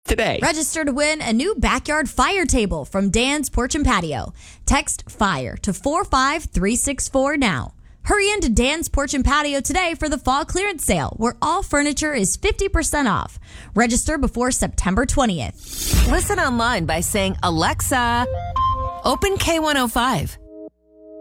today. Register to win a new backyard fire table from Dan's Porch and Patio. Text FIRE to 45364 now. Hurry into Dan's Porch and Patio today for the fall clearance sale, where all furniture is 50% off. Register before September 20th. Listen online by saying, Alexa, open K105.